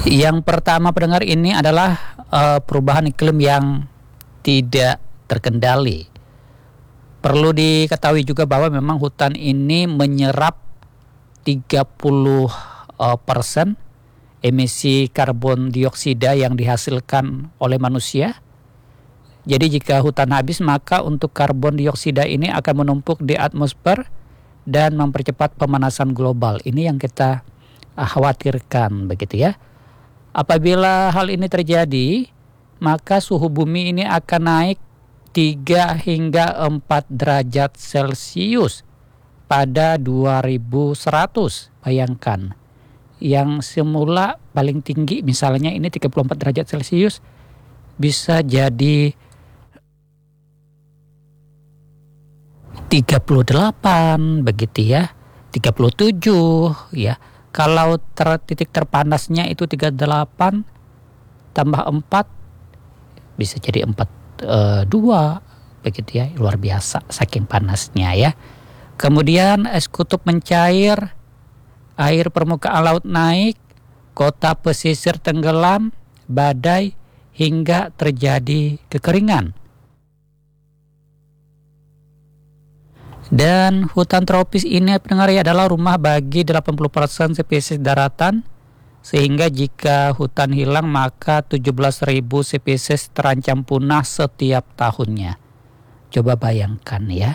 Yang pertama pendengar, ini adalah perubahan iklim yang tidak terkendali. Perlu diketahui juga bahwa memang hutan ini menyerap 30% emisi karbon dioksida yang dihasilkan oleh manusia. Jadi jika hutan habis, maka untuk karbon dioksida ini akan menumpuk di atmosfer dan mempercepat pemanasan global. Ini yang kita khawatirkan, begitu ya. Apabila hal ini terjadi, maka suhu bumi ini akan naik 3 hingga 4 derajat Celcius pada 2100. Bayangkan, yang semula paling tinggi misalnya ini 34 derajat Celcius bisa jadi 38, begitu ya, 37 ya. Kalau titik terpanasnya itu 38 tambah 4 bisa jadi 42, begitu ya, luar biasa saking panasnya ya. Kemudian es kutub mencair, air permukaan laut naik, kota pesisir tenggelam, badai, hingga terjadi kekeringan. Dan hutan tropis ini pendengar ya adalah rumah bagi 80% spesies daratan, sehingga jika hutan hilang maka 17.000 spesies terancam punah setiap tahunnya. Coba bayangkan ya.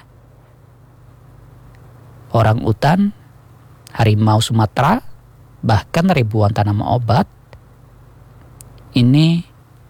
Orang utan, harimau Sumatera, bahkan ribuan tanaman obat ini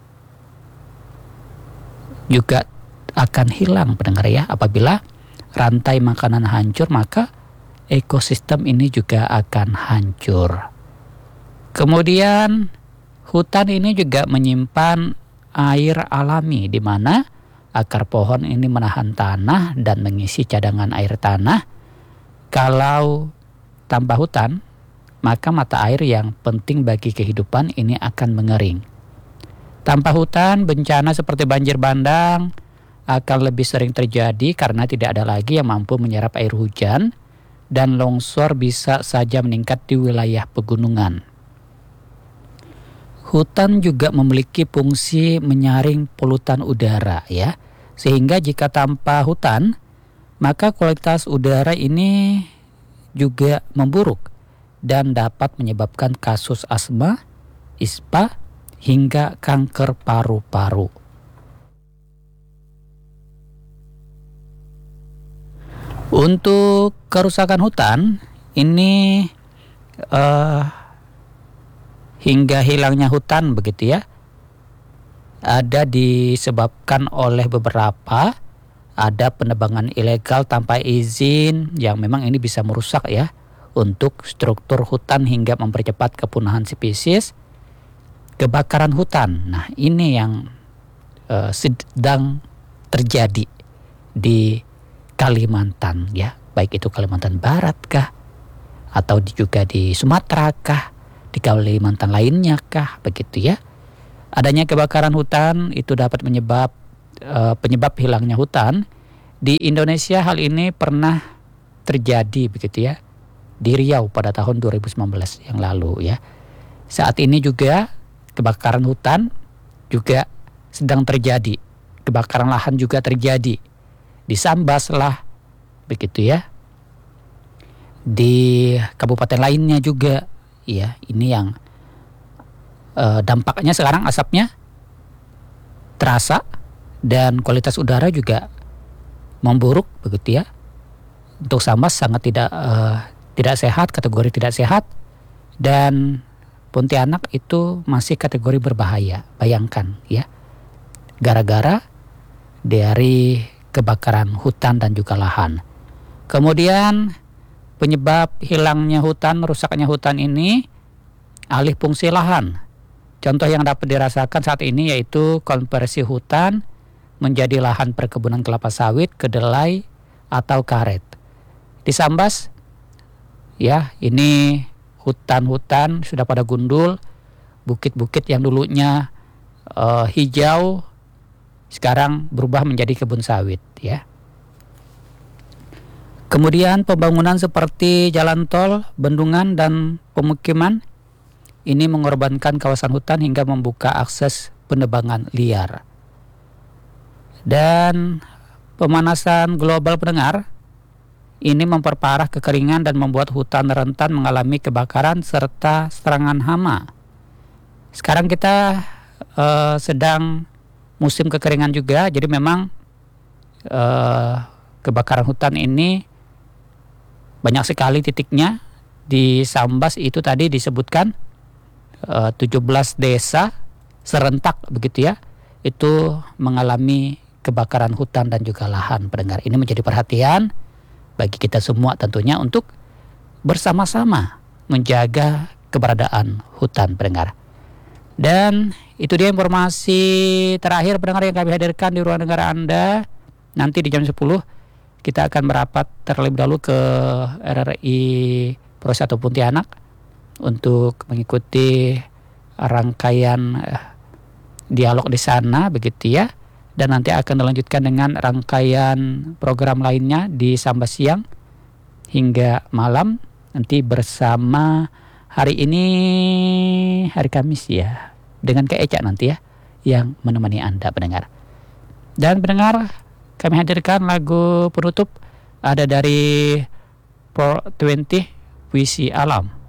juga akan hilang pendengar ya. Apabila rantai makanan hancur, maka ekosistem ini juga akan hancur. Kemudian hutan ini juga menyimpan air alami, di mana akar pohon ini menahan tanah dan mengisi cadangan air tanah. Kalau tanpa hutan, maka mata air yang penting bagi kehidupan ini akan mengering. Tanpa hutan, bencana seperti banjir bandang akan lebih sering terjadi karena tidak ada lagi yang mampu menyerap air hujan, dan longsor bisa saja meningkat di wilayah pegunungan. Hutan juga memiliki fungsi menyaring polutan udara ya, sehingga jika tanpa hutan maka kualitas udara ini juga memburuk dan dapat menyebabkan kasus asma, ispa, hingga kanker paru-paru. Untuk kerusakan hutan ini hingga hilangnya hutan, begitu ya, ada disebabkan oleh beberapa, ada penebangan ilegal tanpa izin yang memang ini bisa merusak ya untuk struktur hutan hingga mempercepat kepunahan spesies. Kebakaran hutan, nah ini yang sedang terjadi di Kalimantan ya, baik itu Kalimantan Barat kah, atau juga di Sumatera kah, di Kalimantan lainnya kah, begitu ya. Adanya kebakaran hutan itu dapat penyebab hilangnya hutan. Di Indonesia hal ini pernah terjadi, begitu ya, di Riau pada tahun 2019 yang lalu ya. Saat ini juga kebakaran hutan juga sedang terjadi, kebakaran lahan juga terjadi di Sambas lah, begitu ya, di kabupaten lainnya juga ya. Ini yang dampaknya sekarang asapnya terasa dan kualitas udara juga memburuk, begitu ya. Untuk Sambas sangat tidak sehat, kategori tidak sehat, dan Pontianak itu masih kategori berbahaya. Bayangkan ya, gara-gara dari kebakaran hutan dan juga lahan. Kemudian penyebab hilangnya hutan, rusaknya hutan ini alih fungsi lahan. Contoh yang dapat dirasakan saat ini yaitu konversi hutan menjadi lahan perkebunan kelapa sawit, kedelai, atau karet. Di Sambas ya, ini hutan-hutan sudah pada gundul, bukit-bukit yang dulunya hijau sekarang berubah menjadi kebun sawit ya. Kemudian pembangunan seperti jalan tol, bendungan, dan pemukiman ini mengorbankan kawasan hutan hingga membuka akses penebangan liar. Dan pemanasan global pendengar ini memperparah kekeringan dan membuat hutan rentan mengalami kebakaran serta serangan hama. Sekarang kita sedang musim kekeringan juga, jadi memang kebakaran hutan ini banyak sekali titiknya. Di Sambas itu tadi disebutkan 17 desa serentak begitu ya, itu mengalami kebakaran hutan dan juga lahan pendengar. Ini menjadi perhatian bagi kita semua tentunya untuk bersama-sama menjaga keberadaan hutan pendengar. Dan itu dia informasi terakhir pendengar yang kami hadirkan di ruang dengar Anda. Nanti di jam 10 kita akan merapat terlebih dahulu ke RRI Pro 1 Pontianak untuk mengikuti rangkaian dialog di sana begitu ya. Dan nanti akan dilanjutkan dengan rangkaian program lainnya di Sambas siang hingga malam. Nanti bersama hari ini hari Kamis ya, dengan Kak Eca nanti ya yang menemani Anda pendengar. Dan pendengar, kami hadirkan lagu penutup ada dari Pro 20 Puisi Alam.